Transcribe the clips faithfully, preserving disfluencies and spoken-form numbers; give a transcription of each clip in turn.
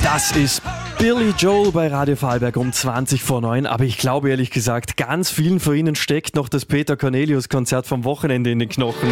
Das ist Billy Joel bei Radio Vorarlberg um zwanzig vor neun. Aber ich glaube ehrlich gesagt, ganz vielen von Ihnen steckt noch das Peter Cornelius-Konzert vom Wochenende in den Knochen.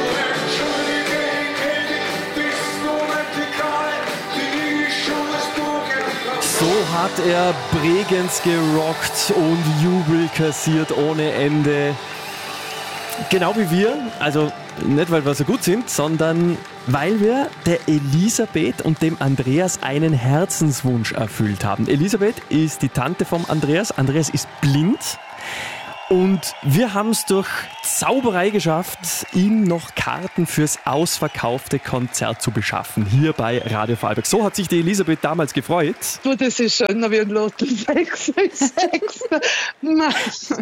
So hat er Bregenz gerockt und Jubel kassiert ohne Ende. Genau wie wir, also nicht weil wir so gut sind, sondern weil wir der Elisabeth und dem Andreas einen Herzenswunsch erfüllt haben. Elisabeth ist die Tante vom Andreas, Andreas ist blind und wir haben es durch Zauberei geschafft, ihm noch Karten fürs ausverkaufte Konzert zu beschaffen, hier bei Radio Vorarlberg. So hat sich die Elisabeth damals gefreut. Du, das ist schöner wie ein Lotto sechs sechs sechs. Nein,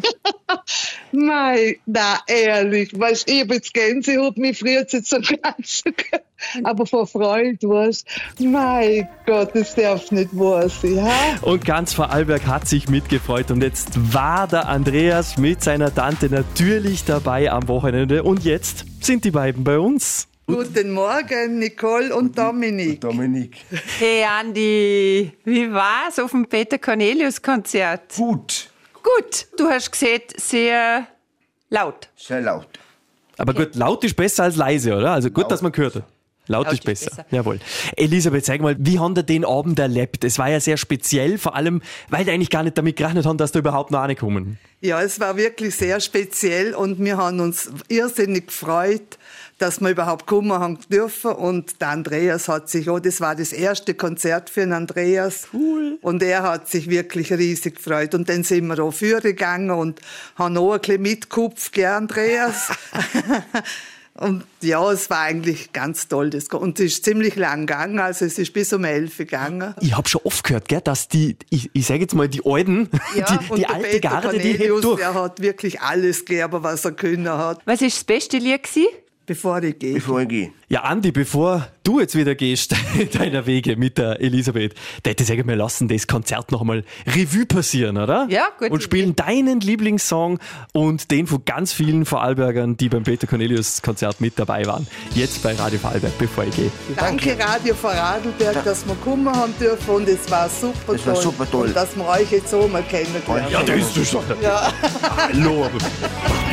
nein, nein, ehrlich. Weißt, ich habe jetzt Gänsehaut, mich friert jetzt so ganz. Aber vor Freude, weißt du. Mein Gott, das darf nicht wahr sein. Ha? Und ganz Vorarlberg hat sich mitgefreut. Und jetzt war der Andreas mit seiner Tante natürlich dabei am Wochenende. Und jetzt sind die beiden bei uns. Guten Morgen, Nicole und Dominik. Dominik. Hey Andi, wie war's auf dem Peter Cornelius-Konzert? Gut. Gut, du hast gesehen, sehr laut. Sehr laut. Aber gut, laut ist besser als leise, oder? Also gut, Laut. dass man gehört hat. Laut, Laut ist ist besser. besser. Jawohl. Elisabeth, sag mal, wie haben ihr den Abend erlebt? Es war ja sehr speziell, vor allem, weil die eigentlich gar nicht damit gerechnet haben, dass da überhaupt noch reinkommen. Ja, es war wirklich sehr speziell und wir haben uns irrsinnig gefreut, dass wir überhaupt kommen haben dürfen. Und der Andreas hat sich, oh, das war das erste Konzert für den Andreas. Cool. Und er hat sich wirklich riesig gefreut. Und dann sind wir auch führen gegangen und haben auch ein bisschen mitgekupft, gell, Andreas? Und ja, es war eigentlich ganz toll. Das, und es ist ziemlich lang gegangen, also es ist bis um elf gegangen. Ich habe schon oft gehört, gell, dass die, ich, ich sage jetzt mal, die Alten, Ja, die, und die der alte Peter Garde, die hebt Cornelius, durch. der hat wirklich alles gegeben, was er können hat, Was ist das beste Lied gewesen? bevor ich gehe. Bevor ich gehe. Ja, Andi, bevor du jetzt wieder gehst, deiner Wege mit der Elisabeth, da hätte ich sagen, wir lassen das Konzert noch einmal Revue passieren, oder? Ja, gut. Und spielen deinen Lieblingssong und den von ganz vielen Vorarlbergern, die beim Peter Cornelius Konzert mit dabei waren. Jetzt bei Radio Vorarlberg, bevor ich gehe. Danke Radio Vorarlberg, dass wir kommen haben dürfen und es war super Es toll. war super toll. Und dass wir euch jetzt so mal kennengelernt Ja, haben. das ist doch. Ja. Hallo.